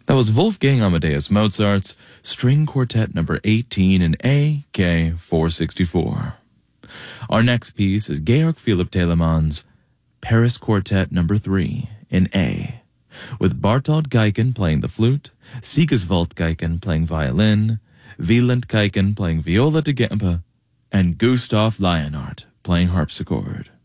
That was Wolfgang Amadeus Mozart's String Quartet number 18 in A.K. 464. Our next piece is Georg Philipp Telemann's Paris Quartet number 3 in A, with Bartold Geiken playing the flute, Sigiswald Geiken playing violin, Wieland Geiken playing viola da gamba, and Gustav Leonhardt playing harpsichord.